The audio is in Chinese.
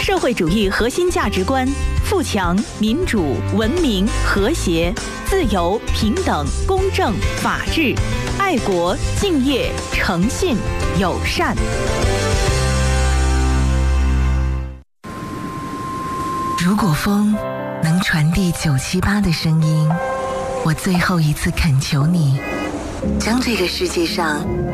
社会主义核心价值观：富强、民主、文明、和谐、自由、平等、公正、法治、爱国、敬业、诚信、友善。 如果风能传递978的声音，我最后一次恳求你，将这个世界上